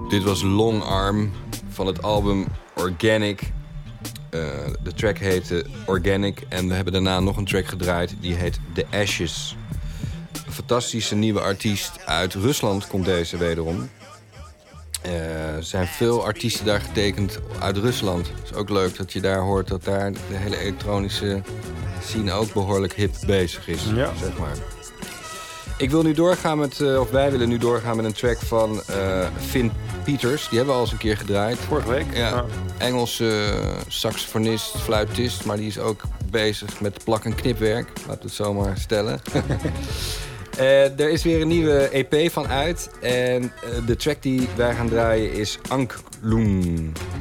Dit was Long Arm van het album Organic. De track heette Organic en we hebben daarna nog een track gedraaid die heet The Ashes. Een fantastische nieuwe artiest uit Rusland komt deze wederom. Er zijn veel artiesten daar getekend uit Rusland. Het is ook leuk dat je daar hoort dat daar de hele elektronische scene ook behoorlijk hip bezig is, zeg maar. Ik wil nu doorgaan wij willen nu doorgaan met een track van Finn Peters. Die hebben we al eens een keer gedraaid. Vorige week? Ja. Engelse saxofonist, fluitist, maar die is ook bezig met plak- en knipwerk. Laten we het zo maar stellen. Er is weer een nieuwe EP van uit. En de track die wij gaan draaien is Anklung.